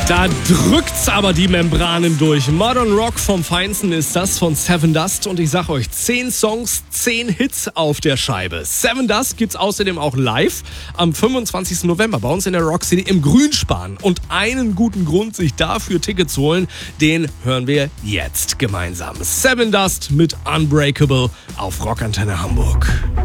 Da drückt's aber die Membranen durch. Modern Rock vom Feinsten ist das von Sevendust. Und ich sag euch, 10 Songs, 10 Hits auf der Scheibe. Sevendust gibt's außerdem auch live am 25. November bei uns in der Rock City im Grünspan. Und einen guten Grund, sich dafür Tickets zu holen, den hören wir jetzt gemeinsam. Sevendust mit Unbreakable auf Rockantenne Hamburg.